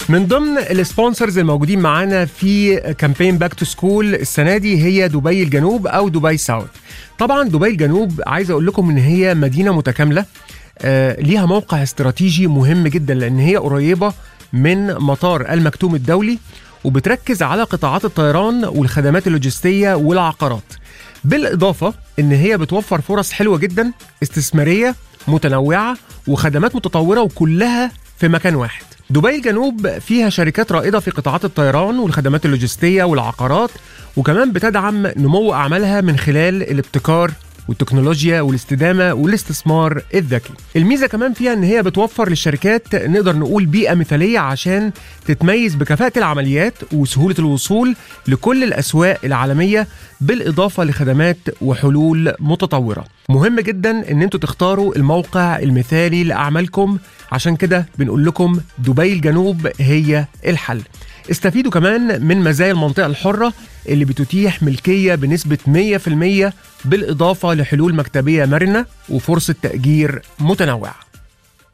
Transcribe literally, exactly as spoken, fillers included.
من ضمن السبونسرز الموجودين معانا في كامبين باك تو سكول السنه دي هي دبي الجنوب او دبي ساوث. طبعا دبي الجنوب عايز اقول لكم ان هي مدينه متكامله، آه ليها موقع استراتيجي مهم جدا لان هي قريبه من مطار المكتوم الدولي، وبتركز على قطاعات الطيران والخدمات اللوجستيه والعقارات، بالاضافه ان هي بتوفر فرص حلوه جدا استثماريه متنوعه وخدمات متطوره وكلها في مكان واحد. دبي الجنوب فيها شركات رائدة في قطاعات الطيران والخدمات اللوجستية والعقارات، وكمان بتدعم نمو أعمالها من خلال الابتكار والتكنولوجيا والاستدامة والاستثمار الذكي. الميزة كمان فيها ان هي بتوفر للشركات نقدر نقول بيئة مثالية عشان تتميز بكفاءة العمليات وسهولة الوصول لكل الأسواق العالمية، بالإضافة لخدمات وحلول متطورة. مهم جدا ان انتوا تختاروا الموقع المثالي لأعمالكم، عشان كده بنقول لكم دبي الجنوب هي الحل. استفيدوا كمان من مزايا المنطقة الحرة اللي بتتيح ملكية بنسبة مية في المية، بالإضافة لحلول مكتبية مرنة وفرصة تأجير متنوعة.